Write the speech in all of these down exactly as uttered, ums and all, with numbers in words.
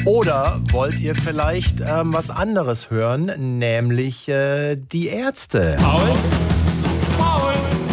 Oder wollt ihr vielleicht ähm, was anderes hören, nämlich äh, die Ärzte? Paul, Paul,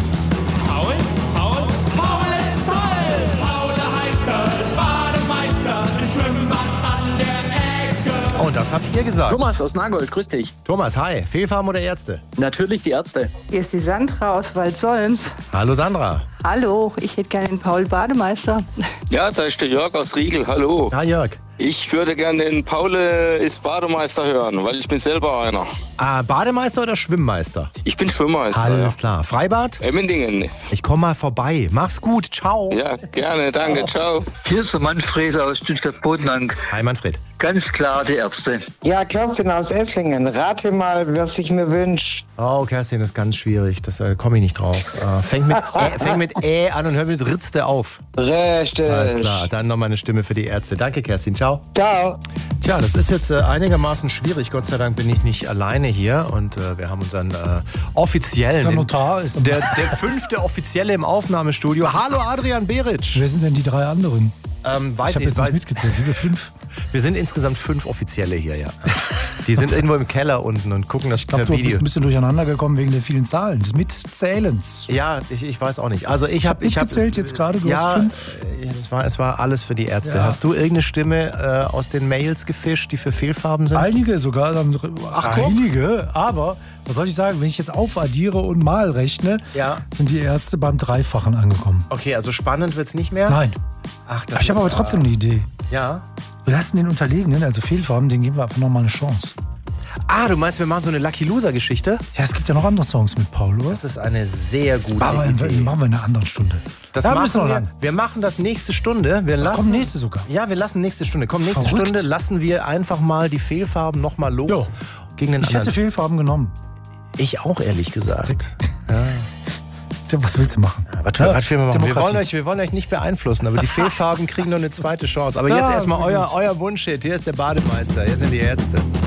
Paul, Paul, Paul ist toll! Paul, der heißt er, ist Bademeister im Schwimmbad an der Ecke. Und das habt ihr gesagt. Thomas aus Nagold, grüß dich. Thomas, hi. Fehlfarben oder Ärzte? Natürlich die Ärzte. Hier ist die Sandra aus Waldsolms. Hallo Sandra. Hallo, ich hätte gerne den Paul Bademeister. Ja, da ist der Jörg aus Riegel. Hallo. Hi Jörg. Ich würde gerne den Paul ist Bademeister hören, weil ich bin selber einer. Ah, Bademeister oder Schwimmmeister? Ich bin Schwimmmeister. Alles ja. klar. Freibad? Emmendingen. Ich komme mal vorbei. Mach's gut. Ciao. Ja, gerne. Danke. Ciao. Hier ist der Manfred aus Stuttgart-Bodenang. Hi Manfred. Ganz klar die Ärzte. Ja, Kerstin aus Esslingen. Rate mal, was ich mir wünsche. Oh, Kerstin, das ist ganz schwierig. Das äh, komme ich nicht drauf. Äh, fängt mit Ä, fängt mit Ä an und hört mit Ritzte auf. Richtig. Alles klar. Dann nochmal eine Stimme für die Ärzte. Danke, Kerstin. Ciao. Ciao. Tja, das ist jetzt äh, einigermaßen schwierig. Gott sei Dank bin ich nicht alleine hier. Und äh, wir haben unseren äh, offiziellen... Der Notar ist... Der, der fünfte Offizielle im Aufnahmestudio. Hallo, Adrian Beritsch. Wer sind denn die drei anderen? Ähm, weiß ich habe jetzt weiß, nicht mitgezählt. Sind wir fünf? Wir sind insgesamt fünf Offizielle hier, ja. Die sind irgendwo im Keller unten und gucken das Ich glaube, per du Video. bist ein bisschen durcheinander gekommen wegen der vielen Zahlen, des Mitzählens. Ja, ich, ich weiß auch nicht. Also ich Ich habe habe nicht hab, gezählt jetzt gerade, du ja, hast fünf. Es war, es war alles für die Ärzte. Ja. Hast du irgendeine Stimme äh, aus den Mails gefischt, die für Fehlfarben sind? Einige sogar. Ach, guck. Einige, aber was soll ich sagen, wenn ich jetzt aufaddiere und mal rechne, Ja. sind die Ärzte beim Dreifachen angekommen. Okay, also spannend wird's nicht mehr? Nein. Ach, das Ich habe ist, aber trotzdem eine Idee. Ja. Wir lassen den Unterlegenen, also Fehlfarben, den geben wir einfach nochmal eine Chance. Ah, du meinst, wir machen so eine Lucky Loser-Geschichte? Ja, es gibt ja noch andere Songs mit Paul, oder? Das ist eine sehr gute Aber Idee. in, machen wir in einer anderen Stunde. Das Ja, machen müssen wir wir, lang. wir machen das nächste Stunde. Wir lassen, kommt nächste sogar. Ja, wir lassen nächste Stunde. Komm, nächste Verrückt. Stunde lassen wir einfach mal die Fehlfarben nochmal los Jo. gegen den Ich hätte anderen. Fehlfarben genommen. Ich auch, ehrlich gesagt. Was willst du machen? Was, Ja, was will man machen? Wir Demokratie. wollen, euch, wir wollen euch nicht beeinflussen, aber die Fehlfarben kriegen noch eine zweite Chance. Aber Ja, jetzt erstmal sehr euer, gut. euer Wunschhit. Hier ist der Bademeister. Hier sind die Ärzte.